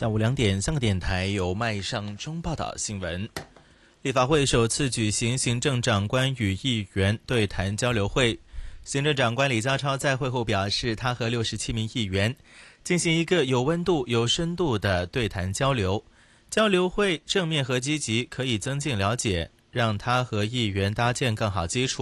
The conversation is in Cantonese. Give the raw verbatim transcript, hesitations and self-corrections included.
下午两点，香港电台由麦尚中报道新闻。立法会首次举行行政长官与议员对谈交流会，行政长官李家超在会后表示，他和六十七名议员进行一个有温度、有深度的对谈交流。交流会正面和积极，可以增进了解，让他和议员搭建更好基础。